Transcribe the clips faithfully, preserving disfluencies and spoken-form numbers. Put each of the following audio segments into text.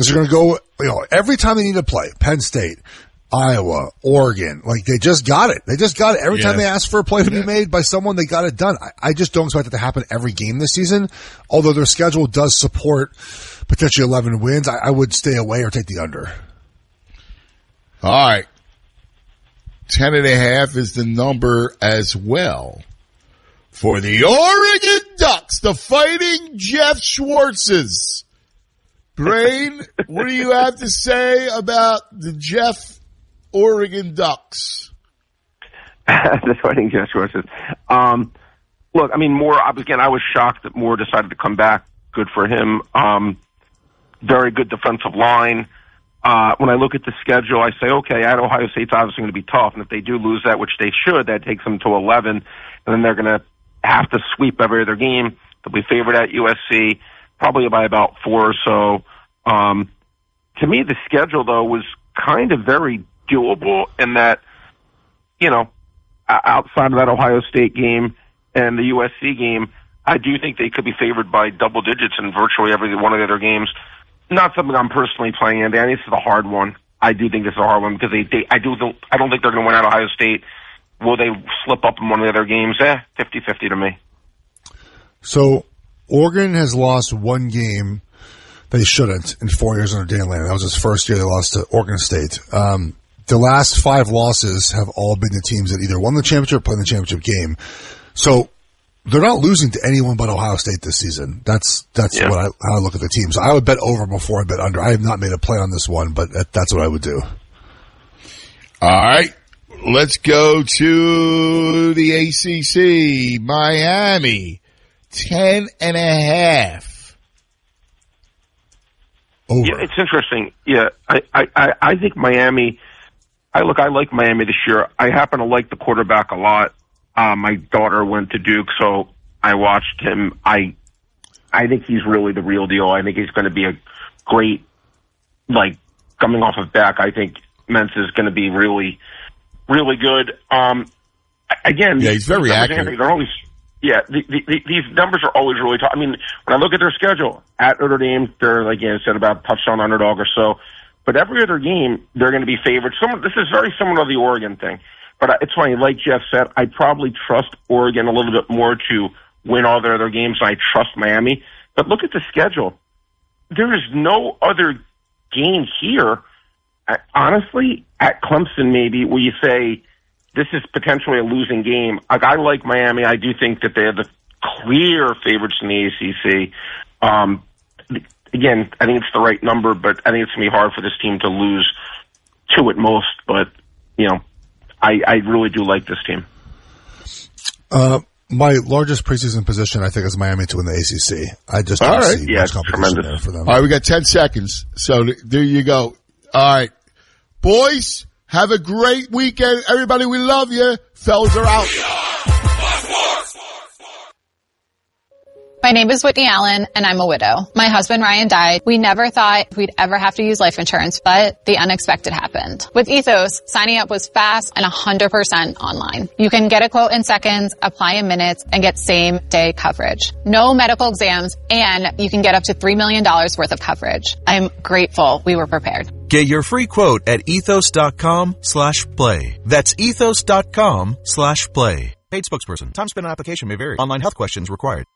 teams are going to go, you know, every time they need to play, Penn State, Iowa, Oregon, like they just got it. They just got it. Every yeah. time they ask for a play to yeah. be made by someone, they got it done. I, I just don't expect it to happen every game this season, although their schedule does support potentially eleven wins. I, I would stay away or take the under. All right. Ten and a half is the number as well for the Oregon Ducks, the Fighting Jeff Schwartzes. Brain, what do you have to say about the Jeff Oregon Ducks? The Fighting Jeff Schwartzes. Um, look, I mean, Moore, again, I was shocked that Moore decided to come back. Good for him. Um, very good defensive line. Uh, when I look at the schedule, I say, okay, at Ohio State's obviously going to be tough, and if they do lose that, which they should, that takes them to eleven, and then they're going to have to sweep every other game. They'll be favored at U S C, probably by about four or so. Um, to me, the schedule, though, was kind of very doable in that, you know, outside of that Ohio State game and the U S C game, I do think they could be favored by double digits in virtually every one of the other games. Not something I'm personally playing in. Danny, this is a hard one. I do think this is a hard one because they, they I do don't, I don't think they're going to win out Ohio State. Will they slip up in one of the other games? Eh, fifty-fifty to me. So Oregon has lost one game they shouldn't in four years under Dan Lanning. That was his first year they lost to Oregon State. Um, the last five losses have all been the teams that either won the championship or played in the championship game. So they're not losing to anyone but Ohio State this season. That's that's yeah. what I, how I look at the team. So I would bet over before I bet under. I have not made a play on this one, but that's what I would do. All right. Let's go to the A C C. Miami, ten and a half. Over. Yeah, it's interesting. Yeah, I, I, I think Miami, I look, I like Miami this year. I happen to like the quarterback a lot. Uh, my daughter went to Duke, so I watched him. I, I think he's really the real deal. I think he's going to be a great, like, coming off of back. I think Mentz is going to be really, really good. Um, again, yeah, he's very accurate. They're always, yeah, the, the, the, these numbers are always really tough. I mean, when I look at their schedule at Notre Dame, they're like, yeah, said about touchdown underdog or so. But every other game, they're going to be favored. Some, this is very similar to the Oregon thing. But it's funny, like Jeff said, I probably trust Oregon a little bit more to win all their other games than I trust Miami. But look at the schedule. There is no other game here, honestly, at Clemson maybe, where you say this is potentially a losing game. Like, I like Miami. I do think that they're the clear favorites in the A C C. Um, again, I think it's the right number, but I think it's going to be hard for this team to lose two at most. But, you know, I, I really do like this team. Uh, my largest preseason position, I think, is Miami to win the A C C. I just don't All right. see yeah, much competition there for them. All right, we got ten seconds. So there you go. All right. Boys, have a great weekend. Everybody, we love you. Fellas are out. My name is Whitney Allen, and I'm a widow. My husband, Ryan, died. We never thought we'd ever have to use life insurance, but the unexpected happened. With Ethos, signing up was fast and one hundred percent online. You can get a quote in seconds, apply in minutes, and get same-day coverage. No medical exams, and you can get up to three million dollars worth of coverage. I'm grateful we were prepared. Get your free quote at ethos.com slash play. That's ethos.com slash play. Paid spokesperson. Time spent on application may vary. Online health questions required.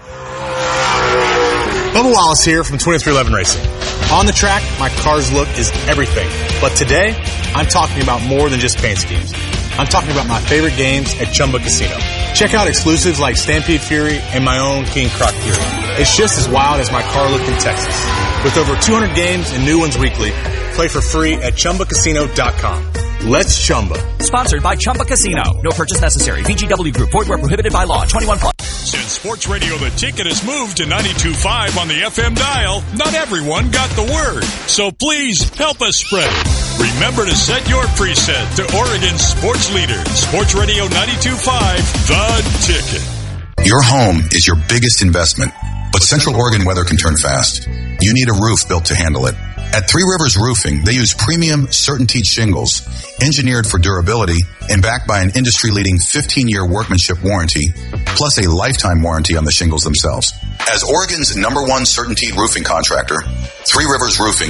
Bubba Wallace here from twenty-three eleven Racing. On the track, my car's look is everything. But today, I'm talking about more than just paint schemes. I'm talking about my favorite games at Chumba Casino. Check out exclusives like Stampede Fury and my own King Croc Fury. It's just as wild as my car look in Texas. With over two hundred games and new ones weekly, play for free at Chumba Casino dot com. Let's Chumba. Sponsored by Chumba Casino. No purchase necessary. V G W Group. Void where prohibited by law. twenty-one plus. Since Sports Radio The Ticket has moved to ninety-two point five on the F M dial, not everyone got the word. So please help us spread it. Remember to set your preset to Oregon's sports leader. Sports Radio ninety-two point five, The Ticket. Your home is your biggest investment, but Central Oregon weather can turn fast. You need a roof built to handle it. At Three Rivers Roofing, they use premium CertainTeed shingles, engineered for durability and backed by an industry-leading fifteen-year workmanship warranty, plus a lifetime warranty on the shingles themselves. As Oregon's number one CertainTeed roofing contractor, Three Rivers Roofing